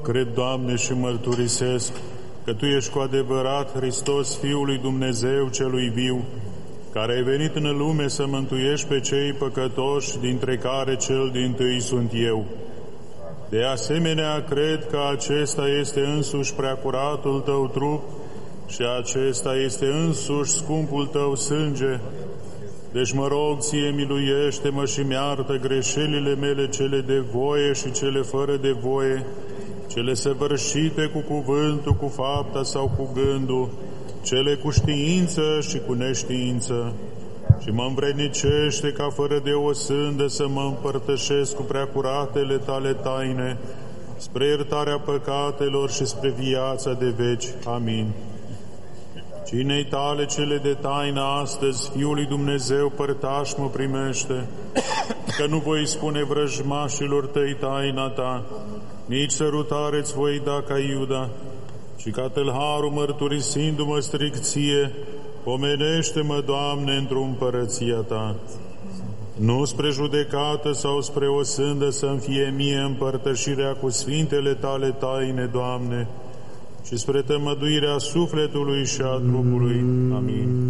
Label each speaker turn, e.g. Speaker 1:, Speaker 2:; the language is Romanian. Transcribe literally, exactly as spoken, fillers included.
Speaker 1: Cred, Doamne, și mărturisesc că Tu ești cu adevărat Hristos, Fiul lui Dumnezeu celui viu, care ai venit în lume să mântuiești pe cei păcătoși, dintre care cel dintâi sunt eu. De asemenea, cred că acesta este însuși preacuratul Tău trup și acesta este însuși scumpul Tău sânge. Deci mă rog, Ție, miluiește-mă și mi-artă greșelile mele, cele de voie și cele fără de voie, cele săvârșite cu cuvântul, cu fapta sau cu gândul, cele cu știință și cu neștiință. Și mă învrednicește ca fără de o sândă să mă împărtășesc cu preacuratele Tale taine, spre iertarea păcatelor și spre viața de veci. Amin. Cinei Tale cele de taină astăzi, Fiul lui Dumnezeu părtaș mă primește, că nu voi spune vrăjmașilor Tăi taina Ta, nici sărutare-ți voi da ca Iuda, ci ca tâlharul mărturisindu-mă stric Ție, pomenește-mă, Doamne, într-o împărăția Ta. Nu spre judecată sau spre o sândă să-mi fie mie împărtășirea cu sfintele Tale taine, Doamne, ci spre tămăduirea sufletului și a trupului. Amin.